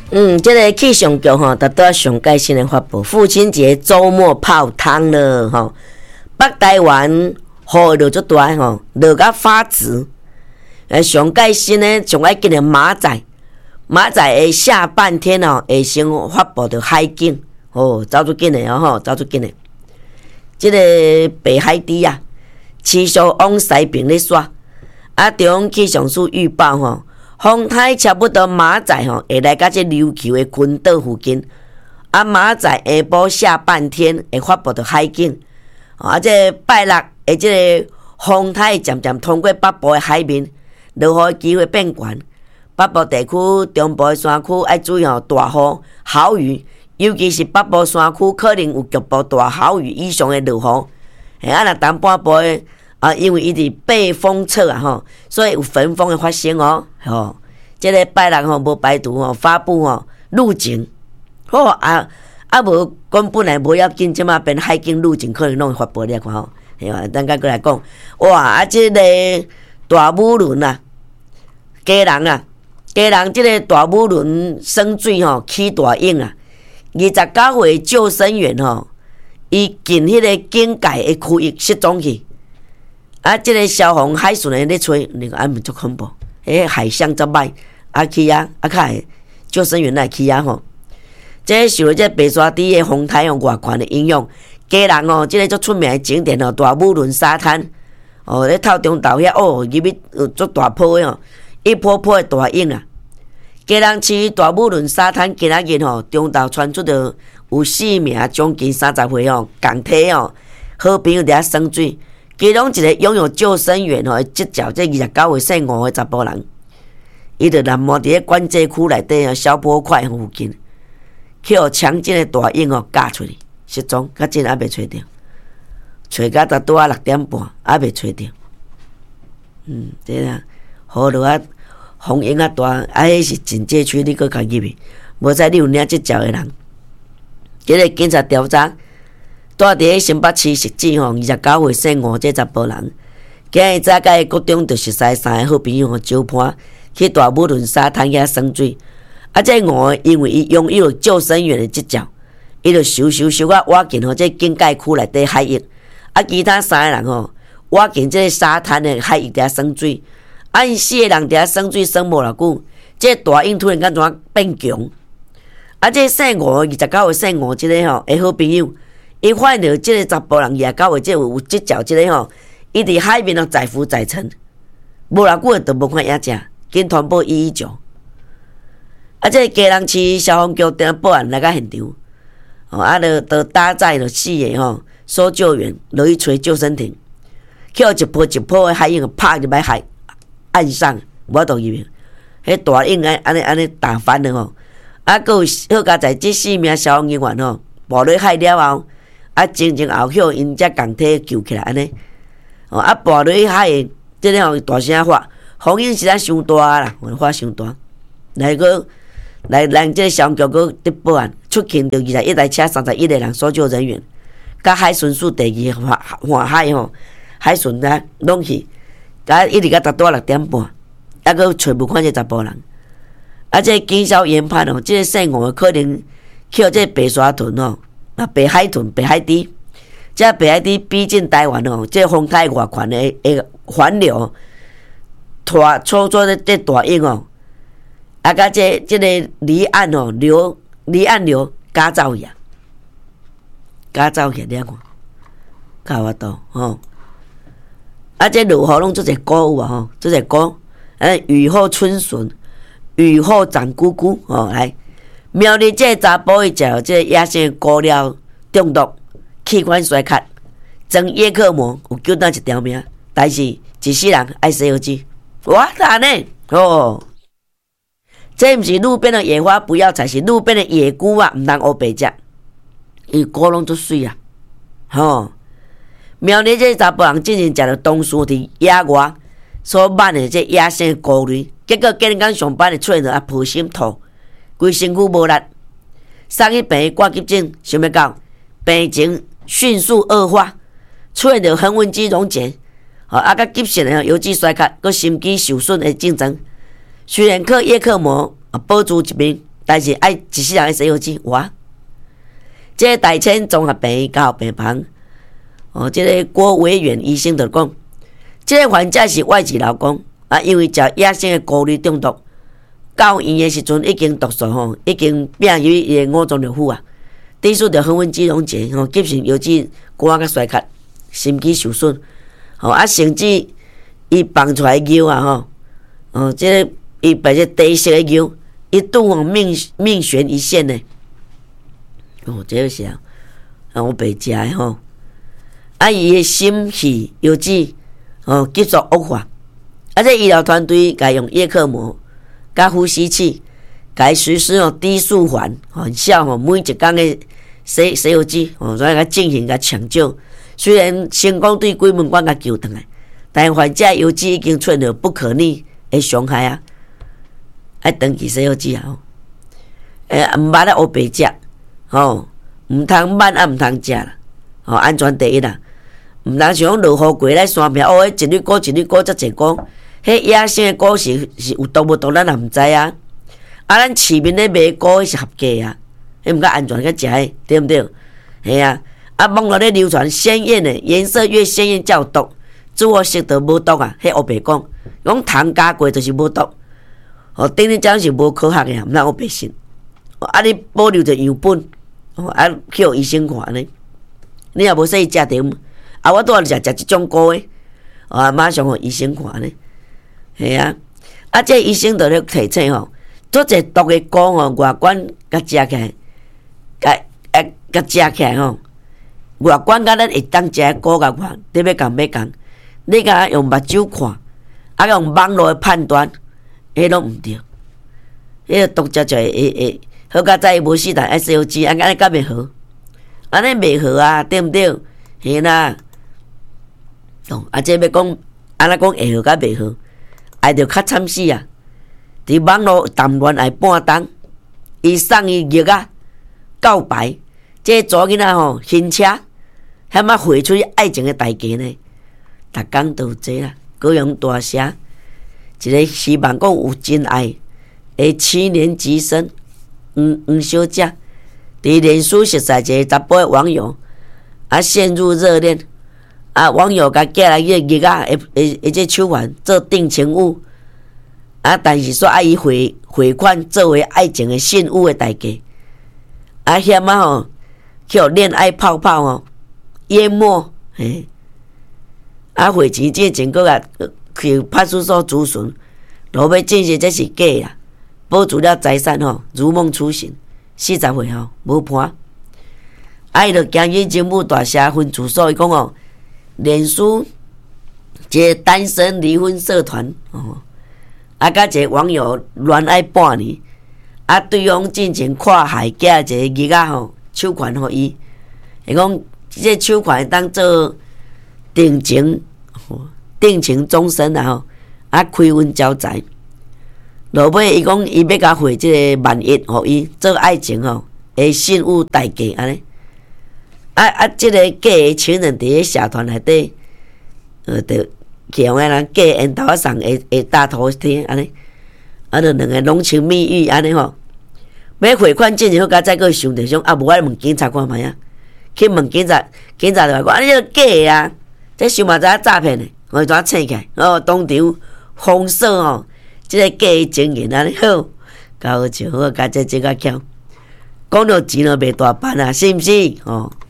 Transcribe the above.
这个气象局吼，达到上届新的发布，父亲节周末泡汤了吼。北台湾雨落足大吼，落甲发紫。上届新的上爱紧的马仔的下半天哦，会先发布着海景哦，走出紧的哦吼，走出紧的。这个北海堤啊，气象往西边咧刷，中央气象署预报吼。风台差不多马仔吼会来到这琉球的群岛附近，马仔下晡下半天会发布到海景，这拜六的这个风台渐渐通过北部的海面，落雨机会变悬。北部地区、中部的山区要注意大雨、豪雨，尤其是北部山区可能有局部大豪雨以上的落雨。若东半部的因为伊伫背风侧吼，所以有焚风的发生哦。这个拜六无排除发布路径，无讲本来无要紧，即马变海景路径可能拢会发布你看吼。咱甲过来讲，这个大武轮家人这个大武轮升水起大涌29岁救生员伊近迄个警戒的区域失踪去。这个消防海巡的咧吹，那个安足恐怖，海象则歹，去较救生员来去吼。这受了这白沙堤的风台外宽的影响，家人这个足出名的景点大武仑沙滩咧透中岛遐入面有足大波的一波波的大涌啊。家人市大武仑沙滩今仔日中岛传出着有4名将近30岁共体好朋友伫遐耍水。其中一个拥有救生员的执照，这29岁姓吴的查甫人，伊就南摩伫咧管制区内底小坡块附近，去互强劲的大涌夹出去失踪，到今还未找到，找到达拄6点半还未找到。这啦，雨落风影大，迄是警戒区，你搁甲入去，无知你有领执照的人，这个警察调查。住伫新北市汐止29岁姓吴这查甫人，今日早甲国中就熟悉3个好朋友招伴去大武仑沙滩遐耍水。这吴因为伊拥有救生员的执照，伊就收啊挖进这警戒区内底海域。其他3个人挖进这沙滩的海域伫遐耍水。因4个人伫遐耍水耍无偌久，这大涌突然间怎变强？这姓吴29岁姓吴这个的好朋友。伊发现到这个查甫人29岁，这有执照，这个伊伫海面载浮载沉，无偌久就无看影子，紧传报119。这个家人市消防局定报案来到现场，就搭载了4个搜救员落去找救生艇，去一波一波的海涌拍入来岸上，无法度入去。迄大涌安尼打翻了佫有好佳在这4名消防人员落落海了后。前后后因才共体救起来安尼，跋落去海的，这个大声发，风影实在伤大啦，发伤大。来这个消防局佫伫报案，出勤着21台车31个人搜救人员，甲海巡署第2环海海巡拢去，一直达到6点半，佫找无看这查甫人。这警消研判这个姓吴可能去这白沙屯北海屯、北海堤，这北海堤逼近台湾这风台外宽的环流，拖粗粗的这大涌甲这个离岸流加走去，你看，看法度这落雨拢做者歌有做者歌，雨后春笋，雨后长菇菇来。苗栗这查甫伊食这野生菇料中毒，气管衰竭，装叶克膜有救到1条命，但是一世人爱洗耳机。哇啥呢？这毋是路边的野花不要采，是路边的野菇毋通黑白食，伊菇拢足水啊！苗栗这查甫人竟然食着当初伫野外所挽的这野生菇类，结果今日刚上班的出现着破心吐。规身躯无力，送去病院挂急诊，想要到病情迅速恶化，出现着横纹肌溶解，甲急性的腰肌衰竭，佮心肌受损的症状。虽然靠叶克膜保住一命， 但是爱一世人的西药剂哇。这个大千综合病院加护病房，这个郭维远医生就讲，这个患者是外籍劳工啊，因为食野生的菇类中毒，到院的时阵已经毒素已经变入伊的五脏六腑啊，致使着横纹肌溶解急性腰子骨甲衰竭，心肌受损，甚至伊放出来的尿啊这个伊把这低色的尿，一度命悬一线呢。这个是我白食的伊的心肺腰子急速恶化，这医疗团队该用叶克膜、加呼吸器，该实施低速环效每一天的洗腰子所以进行抢救。虽然成功对鬼门关救回来，但患者腰子已经出现了不可逆的伤害啊！爱长期洗腰子啊！毋捌咧黑白食毋通慢毋通食啦！安全第一啦！毋通像讲落雨过来山壁一粒菇遮济菇，迄野生的菇是有毒无毒，咱也毋知啊！咱市面咧卖菇迄是合格啊，迄毋较安全较食诶，对毋对？系啊！网络咧流传鲜艳的颜色越鲜艳才有毒，自我识得无毒啊！迄黑白讲糖加过就是无毒，顶日讲是无科学的，毋通黑白信。你保留着样本，去互医生看呢。你也无说伊食着，我拄仔食即种菇的，马上互医生看呢。系啊，这医生就咧提醒做者毒的菇外观甲食起来，甲食起来外观甲咱会当食的菇甲外，你要讲，你甲用目睭看，用网络的判断，迄拢毋对。迄个毒食就会好甲再无死但 SOG， 安尼甲袂好，安尼袂好啊，对毋对？嘿啦，这要讲安怎讲会好甲袂好，爱着较惨死啊！伫网络谈恋爱半冬，伊送伊玉啊告白，这查囡仔新车，险啊绘出爱情的代价呢？逐工都有这啦，高雄大社一个希望讲有真爱的7年级生。黄小姐伫脸书熟识一个查甫的网友，陷入热恋，网友甲寄来迄个玉啊，这手环做定情物，但是说伊汇款作为爱情的信物的代价，险去恋爱泡泡淹没，汇钱这前个去派出所咨询，落尾证实这是假啦。保住了财产如梦初醒，40岁无伴，伊就行去政府大社分住所，伊讲脸书一个单身离婚社团甲一个网友恋爱半年，对方进行跨海寄一个玉仔手环互伊，伊讲这手环会当做定情终身开运招财。落尾伊讲，伊要甲汇这个10000互伊做爱情的信物代价安尼。这个假的情人伫个社团内底，就去互个人假缘投啊送会大头天安尼，就两个浓情蜜意安尼要汇款进前好，甲再个想着想，无我问警察看觅啊，去问警察就讲这个假的啊，这想嘛知影诈骗的，我怎醒起来？当场封锁这个假的情缘安尼好，搞笑好，甲这个巧，讲到钱就袂大办啊，是毋是？